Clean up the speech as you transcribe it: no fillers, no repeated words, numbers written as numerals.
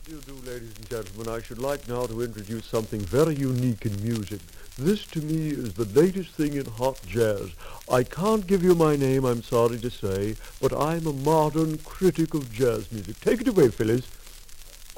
You do, ladies and gentlemen. I should like now to introduce something very unique in music. This, to me, is the latest thing in hot jazz. I can't give you my name, I'm sorry to say, but I'm a modern critic of jazz music. Take it away, Phyllis.